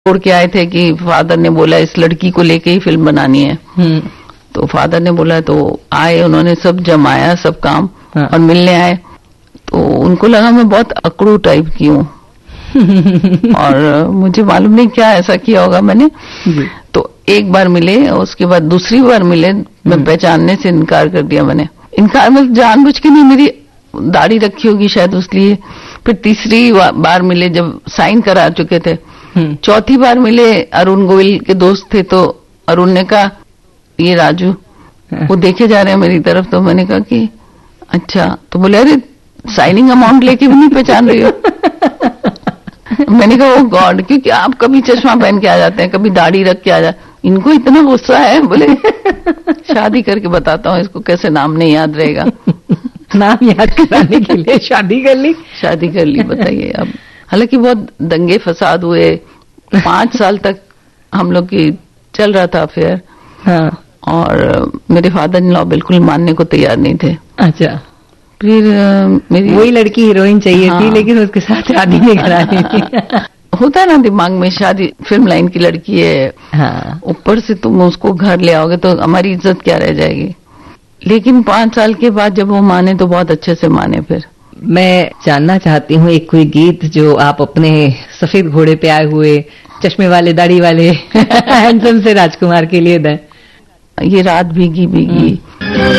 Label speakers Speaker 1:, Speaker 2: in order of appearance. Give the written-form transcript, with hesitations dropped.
Speaker 1: छोड़ के आए थे कि फादर ने बोला इस लड़की को लेके ही फिल्म बनानी है। तो फादर ने बोला, तो आए, उन्होंने सब जमाया, सब काम और मिलने आए। तो उनको लगा मैं बहुत अकड़ू टाइप की हूँ और मुझे मालूम नहीं क्या ऐसा किया होगा मैंने। तो एक बार मिले, उसके बाद दूसरी बार मिले, मैं पहचानने से इनकार कर दिया मैंने। इनकार में जानबूझ के नहीं, मेरी दाढ़ी रखी होगी शायद उसलिए। फिर तीसरी बार मिले जब साइन करा चुके थे। चौथी बार मिले, अरुण गोयल के दोस्त थे, तो अरुण ने कहा ये राजू, वो देखे जा रहे हैं मेरी तरफ। तो मैंने कहा कि अच्छा। तो बोले अरे साइनिंग अमाउंट लेके भी नहीं पहचान रही हो। मैंने कहा ओ गॉड, क्योंकि आप कभी चश्मा पहन के आ जाते हैं, कभी दाढ़ी रख के आ जाते, इनको इतना गुस्सा है। बोले शादी करके बताता हूँ इसको कैसे नाम नहीं याद रहेगा।
Speaker 2: नाम याद कराने के लिए शादी कर ली।
Speaker 1: शादी कर ली, बताइए। अब हालांकि बहुत दंगे फसाद हुए, 5 साल तक हम लोग की चल रहा था अफेयर।
Speaker 2: हाँ।
Speaker 1: और मेरे फादर इन लॉ बिल्कुल मानने को तैयार नहीं थे।
Speaker 2: अच्छा।
Speaker 1: फिर मेरी
Speaker 2: वही लड़की हीरोइन चाहिए थी, लेकिन उसके साथ शादी नहीं करानी थी।
Speaker 1: होता ना दिमाग में, शादी फिल्म लाइन की लड़की है,
Speaker 2: हाँ।
Speaker 1: ऊपर से तुम उसको घर ले आओगे तो हमारी इज्जत क्या रह जाएगी। लेकिन 5 साल के बाद जब वो माने तो बहुत अच्छे से माने। फिर
Speaker 2: मैं जानना चाहती हूँ एक कोई गीत जो आप अपने सफेद घोड़े पे आए हुए चश्मे वाले दाढ़ी वाले हैंडसम से राजकुमार के लिए दें।
Speaker 1: ये रात भीगी भीगी